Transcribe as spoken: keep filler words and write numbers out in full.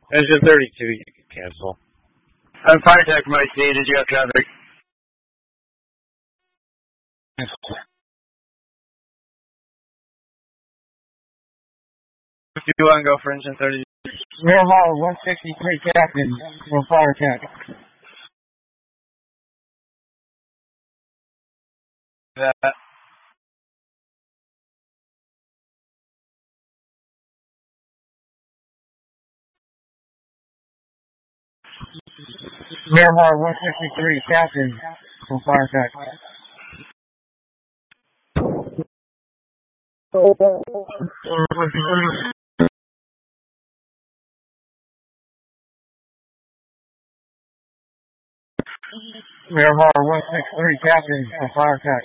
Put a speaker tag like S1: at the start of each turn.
S1: Engine thirty-two, you can cancel.
S2: I'm fire tech, my C. Did you have traffic?
S1: If you want to go for engine thirty,
S3: Real Hall one sixty-three Captain, for fire tech.
S1: that.
S3: Real Hall one sixty-three Captain, for fire tech. Real Hall one sixty-three Captain, for fire tech.